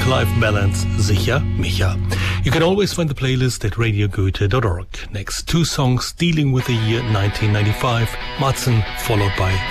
Work-Life Balance, sicher Micha. You can always find the playlist at radiogoethe.org. Next, two songs dealing with the year 1995, Madsen, followed by